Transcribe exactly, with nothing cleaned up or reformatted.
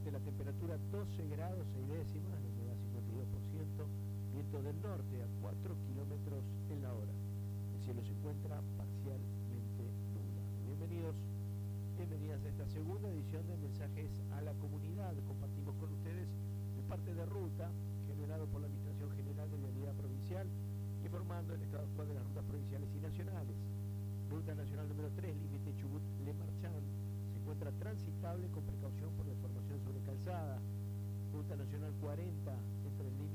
Actualmente la temperatura doce grados seis décimas, la humedad cincuenta y dos por ciento, viento del norte a cuatro kilómetros en la hora. El cielo se encuentra parcialmente nublado. Bienvenidos, bienvenidas a esta segunda edición de Mensajes a la Comunidad. Compartimos con ustedes el parte de ruta generado por la Administración General de Vialidad Provincial, informando el estado actual de las rutas provinciales y nacionales. Ruta Nacional número tres, límite Chubut-Le Marchand, se encuentra transitable con precaución por deformación sobre calzada. Ruta Nacional cuarenta, entre el límite